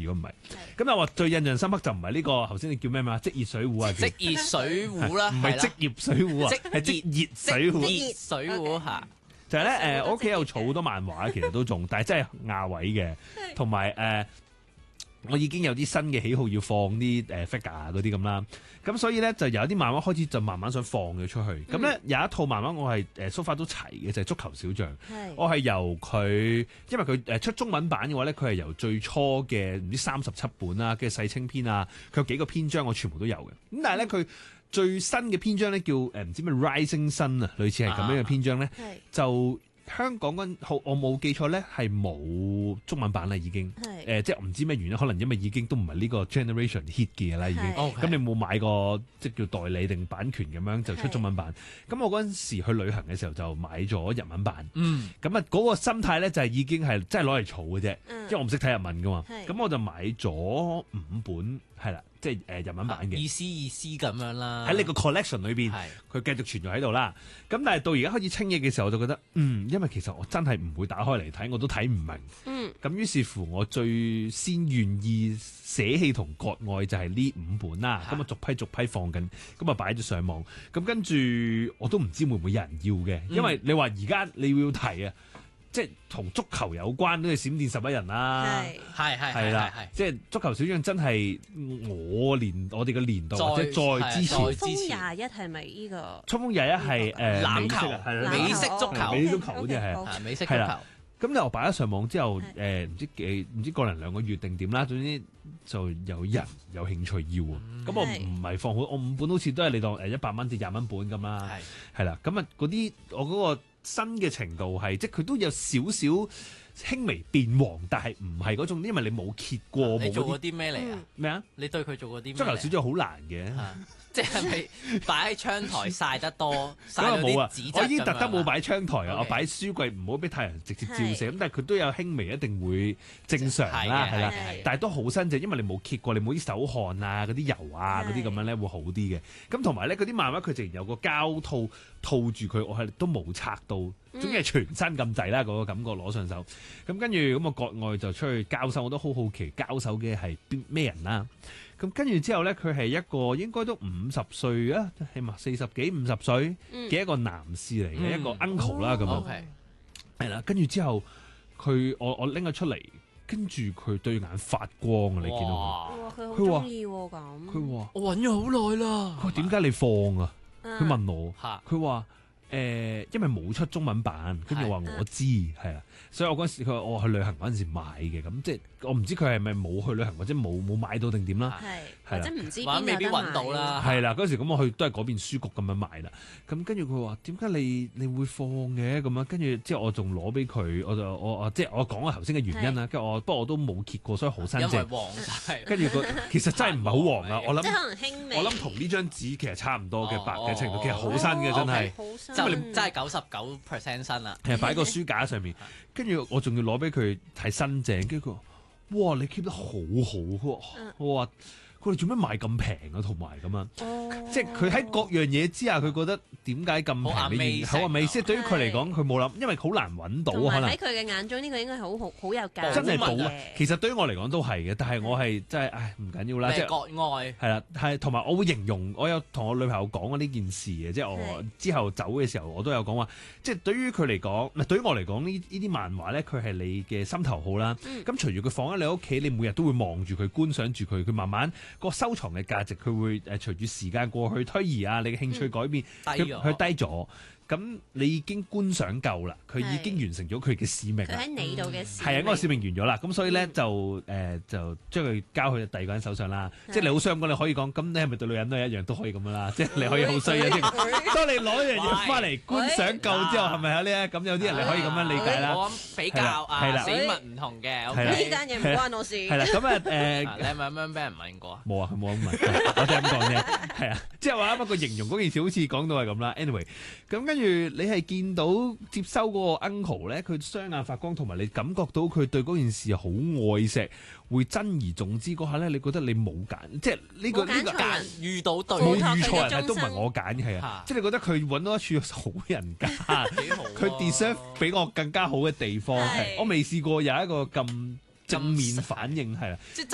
如果唔係。咁但係我最印象深刻就唔係呢個頭先你叫咩嘛？職業水壺啊， 職業水壺啦， 唔係職業水壺啊，係職業水壺。 熱水壺嚇， 就係咧我屋企有儲好多漫畫，其實都仲，但係真係亞位嘅，同埋我已經有啲新嘅喜好要放啲figure 嗰啲咁啦，咁所以咧就有啲漫畫開始就慢慢想放咗出去。咁咧有一套漫畫我係so far都齊嘅，就係足球小將。我係由佢，因為佢出中文版嘅話咧，佢係由最初嘅唔知37本啦，跟住細清篇啊，佢有幾個篇章我全部都有嘅。咁但係咧佢最新嘅篇章咧叫唔知咩 Rising Sun 啊，類似係咁樣嘅篇章咧，就香港我冇記錯咧係冇中文版啦，已經即係唔知咩原因，可能因為已經都唔係呢個 generation hit 嘅啦，已經。咁你冇買過即係叫代理定版權咁樣就出中文版。咁我嗰陣時去旅行嘅時候就買咗日文版。咁啊嗰個心態咧就係已經係真係攞嚟儲嘅啫，因為我唔識睇日文噶嘛。咁我就買咗5本係啦。即係日文版嘅意思咁樣啦， 喺你個 collection 裏邊，佢繼續存在喺度啦。咁但係到而家開始清嘢嘅時候，我就覺得因為其實我真係唔會打開嚟睇，我都睇唔明。咁於是乎，我最先願意捨棄同割愛就係呢5本啦。咁啊逐批放緊，咁啊擺咗上網。咁跟住我都唔知會唔會有人要嘅，因為你話而家你要提啊。即係同足球有關都係閃電11人啦，係啦，即係足球小將真係我哋嘅年代或者再之前。 衝鋒21係咪呢個？ 衝鋒21係欖球，美式足球， 美式足球好似係美式足球。 咁你我擺咗上網之後，唔知過零2個月定點啦，總之就有人有興趣要啊。咁我唔係放好，我5本好似都係你當100蚊至20蚊本咁啦，係啦。咁啊嗰啲我嗰個新嘅程度係，即係佢都有少少輕微變黃，但係唔係嗰種，因為你冇揭過。 你做過啲咩嚟啊？ 咩啊？ 你對佢做過啲咩？ 足球小將好難嘅， 即係咪擺喺窗台曬得多？ 咁啊冇啊！我已經特登冇擺窗台啊，我擺書櫃唔好俾太陽直接照射。咁但係佢都有輕微一定會正常啦，係啦。但係都好新淨，因為你冇揭過，你冇啲手汗啊、嗰啲油啊、嗰啲咁樣咧會好啲嘅。咁同埋咧嗰啲漫畫佢淨係有個膠套住佢，我係都冇拆到。總之係全身咁滯啦，嗰個感覺攞上手。咁跟住咁我國外就出去交手，我都好好奇交手嘅係咩人啦。咁跟住之後咧，佢係一個應該都50歲啊，起碼40幾50歲嘅一個男士嚟嘅，一個 uncle 啦咁樣。係啦，跟住之後我拎咗出嚟，跟住佢對眼發光啊！你見到佢， 佢好中意喎咁。 佢話我揾咗好耐啦。 佢話點解你放啊？佢問我，佢話。因為冇出中文版，跟住話我知係啊，所以我嗰時佢話我去旅行嗰陣時買嘅，咁即係我唔知佢係咪冇去旅行或者冇買到定點啦， 或者唔知未必揾到啦。 係啦，嗰時咁我去都係嗰邊書局咁樣買啦。咁跟住佢話點解你會放嘅咁樣？跟住之後我仲攞俾佢，我即係我講我頭先嘅原因啦。跟住不過我都冇揭過，所以好新淨。 因為黃晒。跟住其實真係唔係好黃啊！我諗即係可能輕微。 我諗同呢張紙其實差唔多嘅白嘅程度，其實好新嘅真係。 就真係99%新啦， 係擺個書架上面，跟住我仲要攞俾佢睇新淨，跟住佢話：哇，你 keep 得好好，我話佢哋做咩賣咁平啊？同埋咁樣，即係佢喺各樣嘢之下，佢覺得點解咁平？好啊，美即係對於佢嚟講，佢冇諗，因為好難揾到可能。 喺佢嘅眼中，呢個應該好有價。 真係寶，其實對於我嚟講都係嘅，但係我係真係唔緊要啦，即係國外係啦，係同埋我會形容，我有同我女朋友講過呢件事嘅，即係我之後走嘅時候，我都有講話，即係對於佢嚟講，唔係對於我嚟講呢啲漫畫咧，佢係你嘅心頭好啦。咁隨住佢放喺你屋企，你每日都會望住佢，觀賞住佢，佢慢慢。個收藏嘅價值，佢會隨住時間過去推移啊，你嘅興趣改變，佢低咗。咁你已經觀賞夠啦，佢已經完成咗佢嘅使命啦。 佢喺你度嘅使命係啊，嗰個使命完咗啦。咁所以咧就將佢交去第二個人手上啦。即係你好衰咁，你可以講，咁你係咪對女人都係一樣都可以咁樣啦？即係你可以好衰啊！當你攞一樣嘢翻嚟觀賞夠之後，係咪啊？呢咁有啲人你可以咁樣理解啦。 我比較死物唔同嘅， 呢間嘢唔關我事。 係啦，咁你係咪咁樣俾人問過？ 冇啊，佢冇咁問，我就係咁講啫。係啊，即係話不過形容嗰件事好似講到係咁啦。Anyway，咁跟住你係見到接收嗰個 uncle 咧，佢雙眼發光，同埋你感覺到佢對嗰件事好愛錫，會珍而重之嗰下咧，你覺得你冇揀，即係呢個揀遇到對冇遇錯人，都唔係我揀嘅，係啊，即係你覺得佢揾到一處好人家，佢 deserve 比我更加好嘅地方，係我未試過有一個咁正面反應，係啦， 即係